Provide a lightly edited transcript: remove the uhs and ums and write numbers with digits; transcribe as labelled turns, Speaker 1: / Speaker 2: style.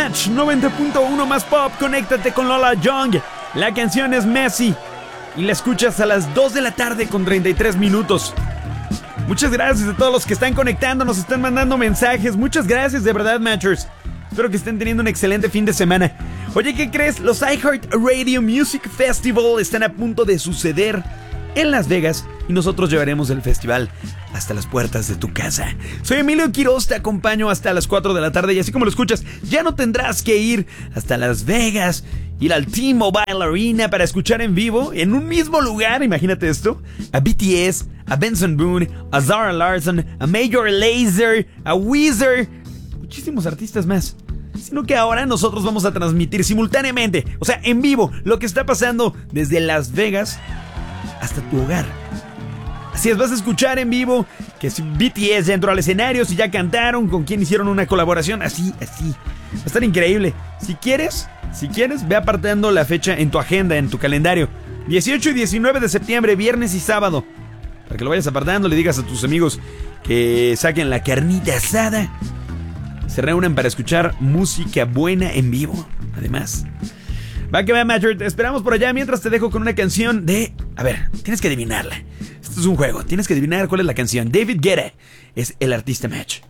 Speaker 1: Match 90.1 más pop. Conéctate con Lola Young. La canción es Messi y la escuchas a las 2 de la tarde con 33 minutos. Muchas gracias a todos los que están conectando, nos están mandando mensajes. Muchas gracias de verdad, Matchers. Espero que estén teniendo un excelente fin de semana. Oye, ¿qué crees? Los iHeartRadio Music Festival están a punto de suceder en Las Vegas y nosotros llevaremos el festival hasta las puertas de tu casa. Soy Emilio Quiroz, te acompaño hasta las 4 de la tarde y así como lo escuchas, ya no tendrás que ir hasta Las Vegas, ir al T-Mobile Arena para escuchar en vivo, en un mismo lugar, imagínate esto, a BTS, a Benson Boone, a Zara Larsson, a Major Lazer, a Weezer, muchísimos artistas más. Sino que ahora nosotros vamos a transmitir simultáneamente, o sea, en vivo, lo que está pasando desde Las Vegas hasta tu hogar. Así es, vas a escuchar en vivo que si BTS ya entró al escenario, si ya cantaron, con quién hicieron una colaboración, así. Va a estar increíble. Si quieres, ve apartando la fecha en tu agenda, en tu calendario. 18 y 19 de septiembre, viernes y sábado. Para que lo vayas apartando, le digas a tus amigos que saquen la carnita asada. Se reúnan para escuchar música buena en vivo, además. Va que va, Matcher, te esperamos por allá. Mientras te dejo con una canción de... A ver, tienes que adivinarla. Esto es un juego, tienes que adivinar cuál es la canción. David Guetta es el artista, Match.